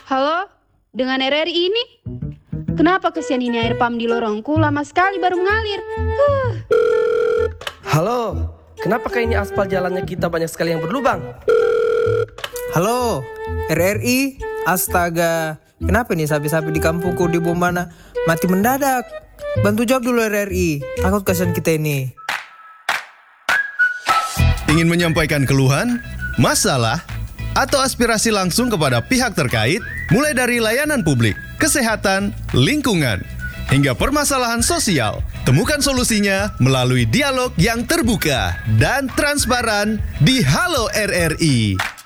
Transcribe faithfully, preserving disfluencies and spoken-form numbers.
Halo, dengan R R I ini? Kenapa kesian ini air pam di lorongku lama sekali baru mengalir? Huh. Halo, kenapa kayak ini aspal jalannya kita banyak sekali yang berlubang? Halo, R R I, astaga. Kenapa nih sapi-sapi di kampungku di Bombana mati mendadak? Bantu jawab dulu R R I, takut kasihan kita ini. Ingin menyampaikan keluhan, masalah, atau aspirasi langsung kepada pihak terkait, mulai dari layanan publik, kesehatan, lingkungan, hingga permasalahan sosial. Temukan solusinya melalui dialog yang terbuka dan transparan di Halo R R I.